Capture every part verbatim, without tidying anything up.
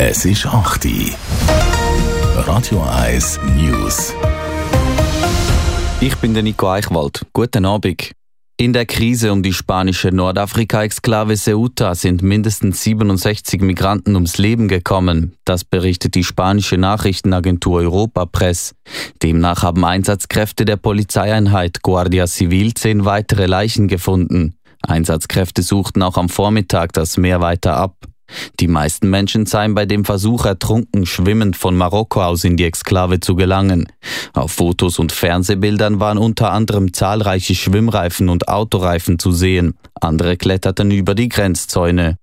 Es ist acht Uhr. Radio eins News. Ich bin der Nico Eichwald. Guten Abend. In der Krise um die spanische Nordafrika-Exklave Ceuta sind mindestens siebenundsechzig Migranten ums Leben gekommen. Das berichtet die spanische Nachrichtenagentur Europa Press. Demnach haben Einsatzkräfte der Polizeieinheit Guardia Civil zehn weitere Leichen gefunden. Einsatzkräfte suchten auch am Vormittag das Meer weiter ab. Die meisten Menschen seien bei dem Versuch ertrunken, schwimmend von Marokko aus in die Exklave zu gelangen. Auf Fotos und Fernsehbildern waren unter anderem zahlreiche Schwimmreifen und Autoreifen zu sehen. Andere kletterten über die Grenzzäune.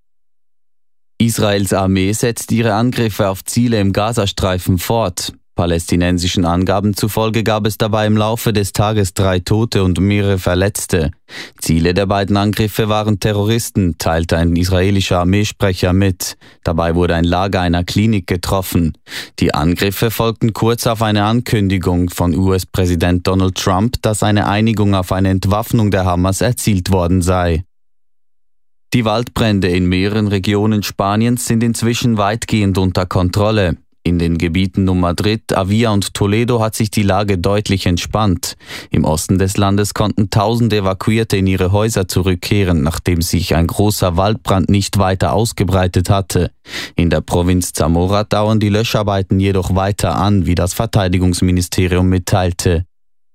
Israels Armee setzt ihre Angriffe auf Ziele im Gazastreifen fort. Palästinensischen Angaben zufolge gab es dabei im Laufe des Tages drei Tote und mehrere Verletzte. Ziele der beiden Angriffe waren Terroristen, teilte ein israelischer Armeesprecher mit. Dabei wurde ein Lager einer Klinik getroffen. Die Angriffe folgten kurz auf eine Ankündigung von U S-Präsident Donald Trump, dass eine Einigung auf eine Entwaffnung der Hamas erzielt worden sei. Die Waldbrände in mehreren Regionen Spaniens sind inzwischen weitgehend unter Kontrolle. In den Gebieten um Madrid, Avia und Toledo hat sich die Lage deutlich entspannt. Im Osten des Landes konnten tausende Evakuierte in ihre Häuser zurückkehren, nachdem sich ein großer Waldbrand nicht weiter ausgebreitet hatte. In der Provinz Zamora dauern die Löscharbeiten jedoch weiter an, wie das Verteidigungsministerium mitteilte.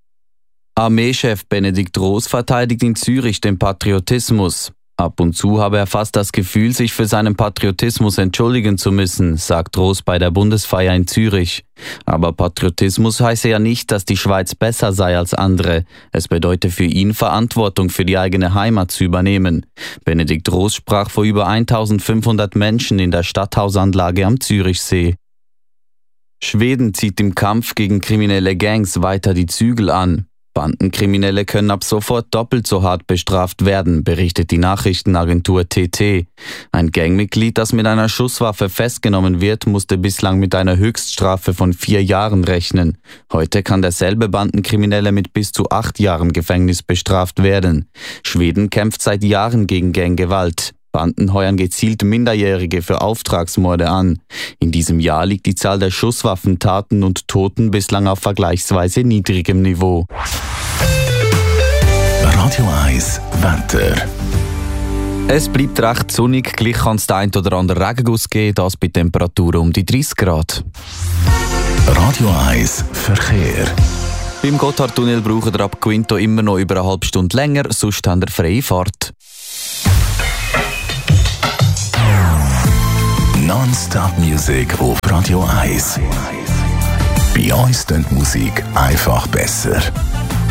Armeechef Benedikt Roos verteidigt in Zürich den Patriotismus. Ab und zu habe er fast das Gefühl, sich für seinen Patriotismus entschuldigen zu müssen, sagt Roos bei der Bundesfeier in Zürich. Aber Patriotismus heiße ja nicht, dass die Schweiz besser sei als andere. Es bedeute für ihn, Verantwortung für die eigene Heimat zu übernehmen. Benedikt Roos sprach vor über eintausendfünfhundert Menschen in der Stadthausanlage am Zürichsee. Schweden zieht im Kampf gegen kriminelle Gangs weiter die Zügel an. Bandenkriminelle können ab sofort doppelt so hart bestraft werden, berichtet die Nachrichtenagentur T T. Ein Gangmitglied, das mit einer Schusswaffe festgenommen wird, musste bislang mit einer Höchststrafe von vier Jahren rechnen. Heute kann derselbe Bandenkriminelle mit bis zu acht Jahren Gefängnis bestraft werden. Schweden kämpft seit Jahren gegen Ganggewalt. Banden heuern gezielt Minderjährige für Auftragsmorde an. In diesem Jahr liegt die Zahl der Schusswaffentaten und Toten bislang auf vergleichsweise niedrigem Niveau. Radio eins Wetter. Es bleibt recht sonnig, gleich kann es den ein oder anderen Regenguss geben, das bei Temperaturen um die dreißig Grad. Radio eins Verkehr. Beim Gotthardtunnel braucht ihr ab Quinto immer noch über eine halbe Stunde länger, sonst habt ihr freie Fahrt. Non-Stop-Musik auf Radio eins. Bei uns klingt die Musik einfach besser.